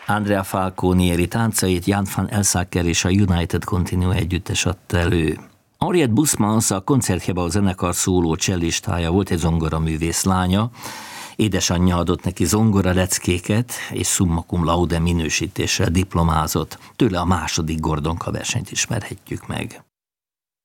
Andrea Falconieri táncait Jan van Elsacker és a United Continue együttes adta elő. Henriette Bussmann a Konzertgebouw zenekar szóló cellistája volt, egy zongoraművész lánya. Édesanyja adott neki zongora leckéket, és summa cum laude minősítéssel diplomázott. Tőle a második Gordonka versenyt ismerhetjük meg.